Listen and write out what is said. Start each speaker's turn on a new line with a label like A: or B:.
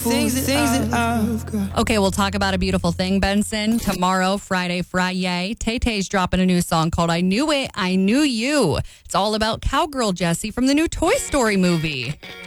A: Okay, we'll talk about a beautiful thing, Benson. Tomorrow, Friday. Tay-Tay's dropping a new song called I Knew It, I Knew You. It's all about Cowgirl Jessie from the new Toy Story movie.